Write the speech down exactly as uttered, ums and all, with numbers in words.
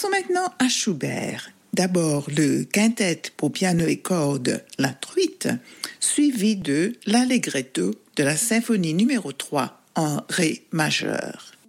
Passons maintenant à Schubert. D'abord le quintet pour piano et cordes, la truite, suivi de l'allegretto de la symphonie numéro trois en ré majeur.